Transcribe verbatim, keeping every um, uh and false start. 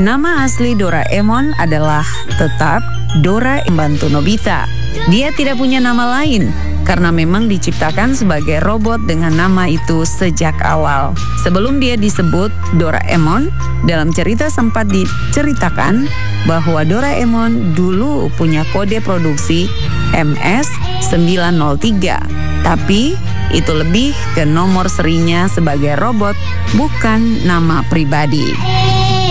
Nama asli Doraemon adalah tetap Dora Membantu Nobita. Dia tidak punya nama lain karena memang diciptakan sebagai robot dengan nama itu sejak awal. Sebelum dia disebut Doraemon, dalam cerita sempat diceritakan bahwa Doraemon dulu punya kode produksi M S sembilan nol tiga. Tapi itu lebih ke nomor serinya sebagai robot, bukan nama pribadi.